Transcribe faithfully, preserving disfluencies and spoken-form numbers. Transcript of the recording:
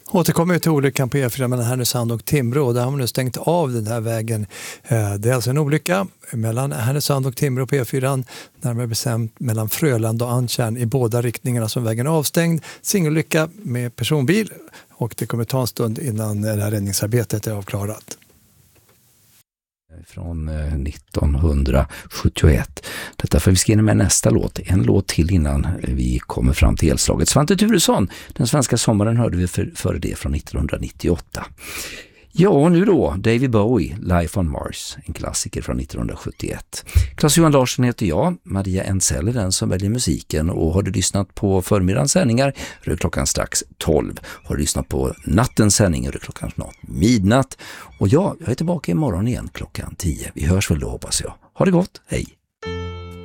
Återkommer till olyckan på E fyra mellan Härnösand och Timrå. Där har man nu stängt av den här vägen. Det är alltså en olycka mellan Härnösand och Timrå på E fyra, närmare bestämt mellan Fröland och Antjärn i båda riktningarna som vägen är avstängd. Singelolycka med personbil och det kommer ta en stund innan det här räddningsarbetet är avklarat. Från nittonhundrasjuttioett. Detta för vi ska in med nästa låt. En låt till innan vi kommer fram till elslaget. Svante Thuresson, Den svenska sommaren hörde vi för, före det från nittonhundranittioåtta. Ja, och nu då, David Bowie, Life on Mars, en klassiker från nittonhundrasjuttioett. Claes-Johan Larsson heter jag, Maria Ensell är den som väljer musiken och har du lyssnat på förmiddagens sändningar, då är klockan strax tolv. Har du lyssnat på nattens sändning, då är klockan snart midnatt. Och ja, jag är tillbaka imorgon igen klockan tio. Vi hörs väl då hoppas jag. Ha det gott, hej!